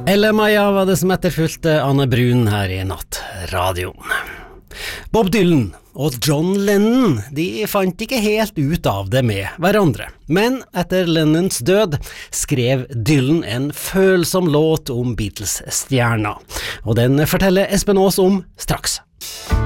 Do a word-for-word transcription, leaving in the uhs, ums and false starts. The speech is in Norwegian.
Eller Maja var det som etterfulgte Anne Brun her i nattradioen. Bob Dylan og John Lennon, de fant ikke helt ut av det med hverandre. Men etter Lennons død skrev Dylan en følsom låt om Beatles-stjerna. Og den forteller Espen Aas om straks.